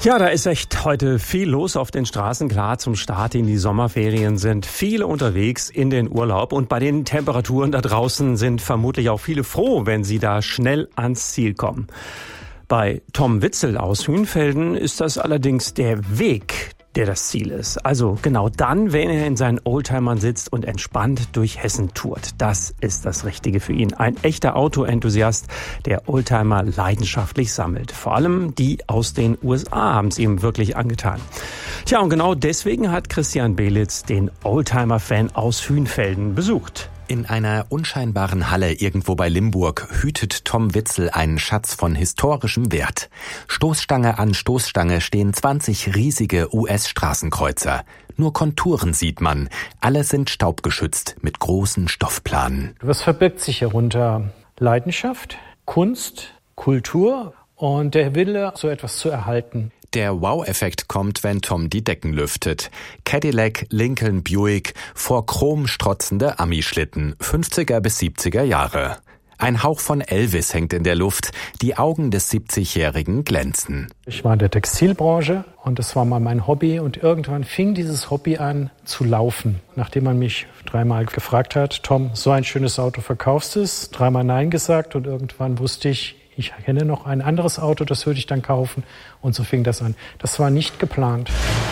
Ja, da ist echt heute viel los auf den Straßen. Klar, zum Start in die Sommerferien sind viele unterwegs in den Urlaub. Und bei den Temperaturen da draußen sind vermutlich auch viele froh, wenn sie da schnell ans Ziel kommen. Bei Tom Witzel aus Hünfelden ist das allerdings der Weg, der das Ziel ist. Also genau dann, wenn er in seinen Oldtimern sitzt und entspannt durch Hessen tourt. Das ist das Richtige für ihn. Ein echter Autoenthusiast, der Oldtimer leidenschaftlich sammelt. Vor allem die aus den USA haben es ihm wirklich angetan. Tja, und genau deswegen hat Christian Belitz den Oldtimer-Fan aus Hünfelden besucht. In einer unscheinbaren Halle irgendwo bei Limburg hütet Tom Witzel einen Schatz von historischem Wert. Stoßstange an Stoßstange stehen 20 riesige US-Straßenkreuzer. Nur Konturen sieht man. Alle sind staubgeschützt mit großen Stoffplanen. Was verbirgt sich hierunter? Leidenschaft, Kunst, Kultur und der Wille, so etwas zu erhalten. Der Wow-Effekt kommt, wenn Tom die Decken lüftet. Cadillac, Lincoln, Buick, vor Chrom strotzende Ami-Schlitten, 50er bis 70er Jahre. Ein Hauch von Elvis hängt in der Luft, die Augen des 70-Jährigen glänzen. Ich war in der Textilbranche und das war mal mein Hobby und irgendwann fing dieses Hobby an zu laufen. Nachdem man mich 3-mal gefragt hat, Tom, so ein schönes Auto verkaufst du es? 3-mal Nein gesagt und irgendwann wusste ich kenne noch ein anderes Auto, das würde ich dann kaufen. Und so fing das an. Das war nicht geplant.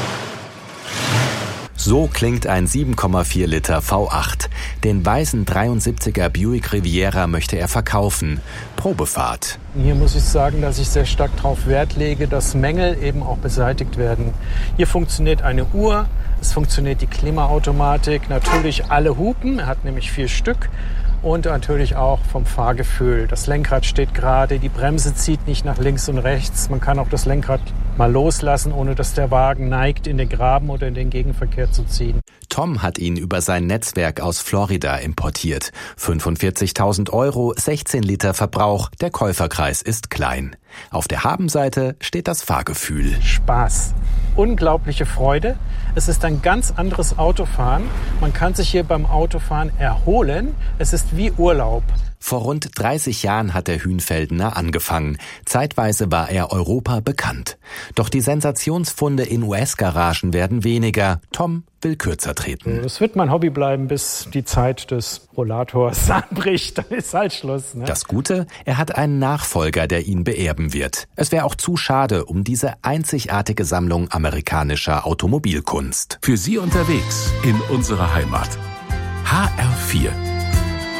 So klingt ein 7,4 Liter V8. Den weißen 73er Buick Riviera möchte er verkaufen. Probefahrt. Hier muss ich sagen, dass ich sehr stark darauf Wert lege, dass Mängel eben auch beseitigt werden. Hier funktioniert eine Uhr, es funktioniert die Klimaautomatik, natürlich alle Hupen, er hat nämlich 4 Stück. Und natürlich auch vom Fahrgefühl. Das Lenkrad steht gerade, die Bremse zieht nicht nach links und rechts. Man kann auch das Lenkrad mal loslassen, ohne dass der Wagen neigt, in den Graben oder in den Gegenverkehr zu ziehen. Tom hat ihn über sein Netzwerk aus Florida importiert. 45.000 €, 16 Liter Verbrauch, der Käuferkreis ist klein. Auf der Habenseite steht das Fahrgefühl. Spaß. Unglaubliche Freude. Es ist ein ganz anderes Autofahren. Man kann sich hier beim Autofahren erholen. Es ist wie Urlaub. Vor rund 30 Jahren hat der Hünfeldener angefangen. Zeitweise war er Europa bekannt. Doch die Sensationsfunde in US-Garagen werden weniger. Tom will kürzer treten. Das wird mein Hobby bleiben, bis die Zeit des Rollators anbricht. Dann ist halt Schluss. Ne? Das Gute, er hat einen Nachfolger, der ihn beerben wird. Es wäre auch zu schade um diese einzigartige Sammlung amerikanischer Automobilkunst. Für Sie unterwegs in unserer Heimat. HR4